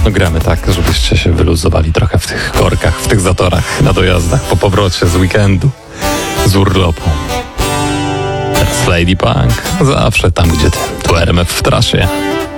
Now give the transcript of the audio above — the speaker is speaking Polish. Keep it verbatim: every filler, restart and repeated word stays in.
No gramy tak, żebyście się wyluzowali trochę w tych korkach, w tych zatorach, na dojazdach, po powrocie z weekendu, z urlopu. Teraz Lady Punk, zawsze tam, gdzie ty. Tu R M F w trasie.